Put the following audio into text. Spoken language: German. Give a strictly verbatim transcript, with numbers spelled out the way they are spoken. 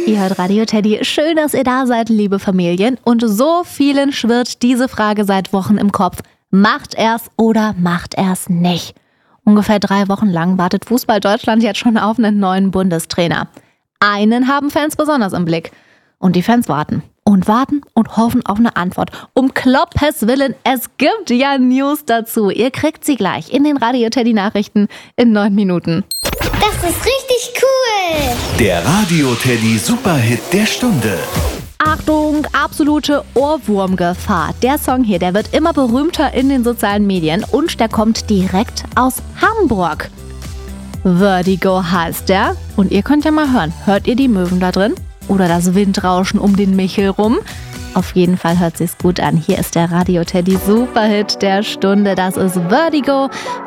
Ihr hört Radio Teddy. Schön, dass ihr da seid, liebe Familien. Und so vielen schwirrt diese Frage seit Wochen im Kopf. Macht er's oder macht er's nicht? Ungefähr drei Wochen lang wartet Fußball Deutschland jetzt schon auf einen neuen Bundestrainer. Einen haben Fans besonders im Blick. Und die Fans warten. Und warten und hoffen auf eine Antwort. Um Kloppes Willen, es gibt ja News dazu. Ihr kriegt sie gleich in den Radio Teddy Nachrichten in neun Minuten. Das ist richtig cool! Der Radio Teddy Superhit der Stunde. Achtung, absolute Ohrwurmgefahr. Der Song hier, der wird immer berühmter in den sozialen Medien und der kommt direkt aus Hamburg. Vertigo heißt der. Und ihr könnt ja mal hören, hört ihr die Möwen da drin? Oder das Windrauschen um den Michel rum? Auf jeden Fall hört sich's gut an. Hier ist der Radio Teddy Superhit der Stunde. Das ist Vertigo